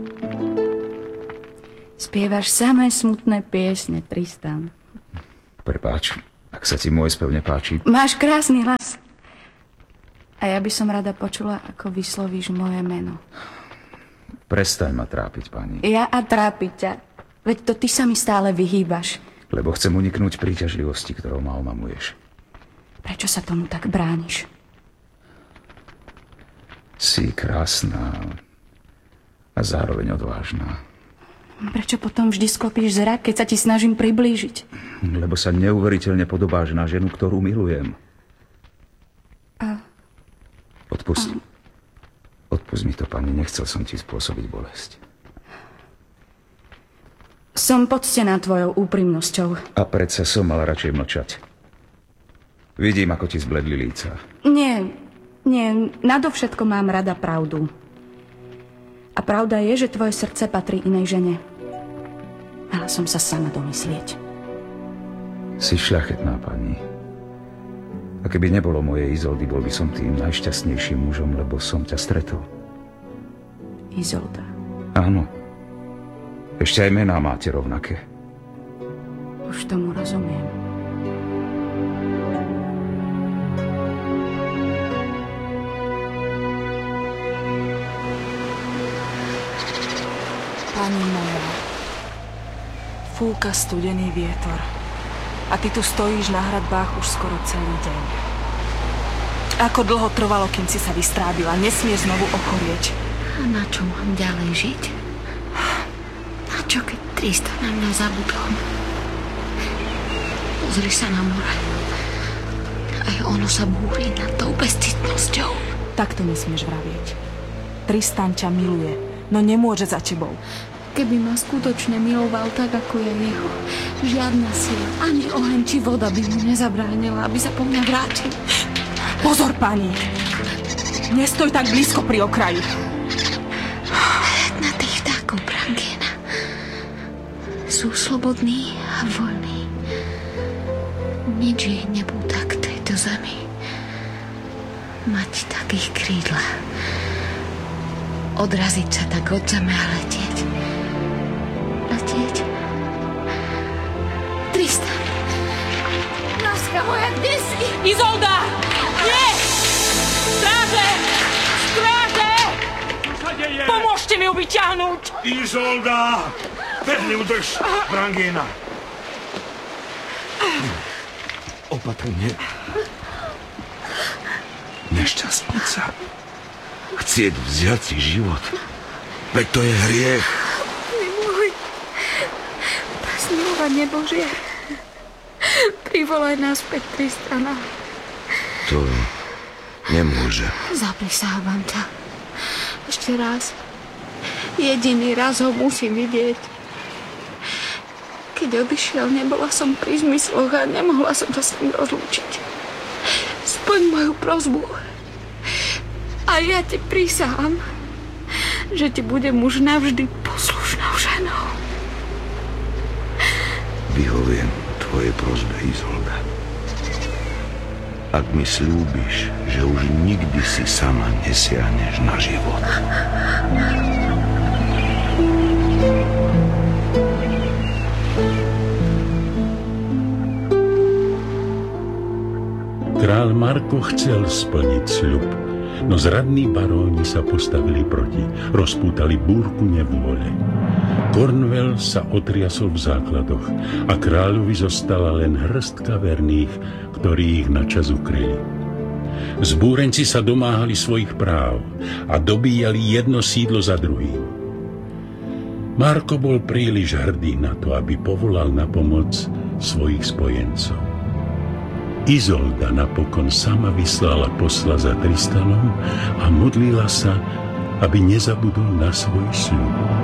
Spievaš samé smutné piesne, Tristan. Prepáč, ak sa ti môj spev nepáči. Máš krásny hlas. A ja by som rada počula, ako vyslovíš moje meno. Prestaň ma trápiť, pani. Ja a trápiť ťa. Veď to ty sa mi stále vyhýbaš. Lebo chcem uniknúť príťažlivosti, ktorou ma omamuješ. Prečo sa tomu tak brániš? Si krásna a zároveň odvážna. Prečo potom vždy sklopíš zrak, keď sa ti snažím priblížiť? Lebo sa neuveriteľne podobáš na ženu, ktorú milujem. Odpust. Odpust mi to, pani. Nechcel som ti spôsobiť bolesť. Som poctená tvojou úprimnosťou. A predsa som mala radšej mlčať. Vidím, ako ti zbledli líca. Nie, nadovšetko mám rada pravdu. A pravda je, že tvoje srdce patrí inej žene. Mala som sa sama domyslieť. Si šľachetná, pani. A keby nebolo mojej Izoldy, bol by som tým najšťastnejším mužom, lebo som ťa stretol. Izolda. Áno. Ešte aj mená máte rovnaké. Už tomu rozumiem. Pani moja, fúka studený vietor a ty tu stojíš na hradbách už skoro celý deň. Ako dlho trvalo, kým si sa vystrábila? Nesmieš znovu ochorieť. A na čo mám ďalej žiť? Na čo, keď Tristan na mňa zabudol? Pozri sa na more. Aj ono sa búri nad tou bezcitnosťou. Tak to nesmieš vravieť. Tristan ťa miluje, no nemôže za tebou. Keby ma skutočne miloval tak, ako je jeho, žiadna sila, ani oheň či voda by mu nezabránila, aby sa po mňa vrátil. Pozor, pani! Nestoj tak blízko pri okraji. Na tých vtákov, Brangéna, sú slobodní a voľní. Nič jej nebúda k tejto zemi. Mať takých krídla. Odraziť sa tak od zeme a letieť. Tristan! Láska moja, kde si? Izolda! Nie! Stráže! Stráže! Čo sa deje? Pomôžte mi ju vyťahnuť! Izolda! Pevne udrž, Brangéna. Opatrne. Nešťastnica. Chcieť vziať si život. Veď to je hriech. Nemôj. Zmilovanie Božie. Privolaj nás späť Tristana. To nemôže. Zaprisávam ťa. Ešte raz. Jediný raz ho musím vidieť. Keď odišiel, nebola som pri zmysloch a nemohla som sa s ním rozlúčiť. Splň moju prosbu. A ja ti prisahám, že ti budem už navždy poslušnou ženou. Vyhoviem tvojej prosbe, Izolda. Ak mi slúbiš, že už nikdy si sama nesiahneš na život. Král Marko chcel splniť sľub, no zradní baróni sa postavili proti, rozpútali búrku nevôle. Cornwall sa otriasol v základoch a kráľovi zostala len hrstka verných, ktorí ich načas ukryli. Zbúrenci sa domáhali svojich práv a dobíjali jedno sídlo za druhým. Marko bol príliš hrdý na to, aby povolal na pomoc svojich spojencov. Izolda napokon sama vyslala posla za Tristanom a modlila sa, aby nezabudol na svoj sľub.